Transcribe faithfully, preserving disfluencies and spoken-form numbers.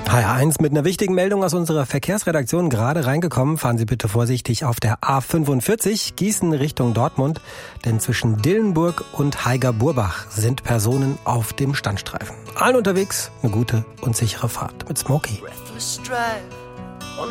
H R eins mit einer wichtigen Meldung aus unserer Verkehrsredaktion gerade reingekommen. Fahren Sie bitte vorsichtig auf der A fünfundvierzig Gießen Richtung Dortmund, denn zwischen Dillenburg und Haiger-Burbach sind Personen auf dem Standstreifen. Allen unterwegs eine gute und sichere Fahrt mit Smokey. Breathless drive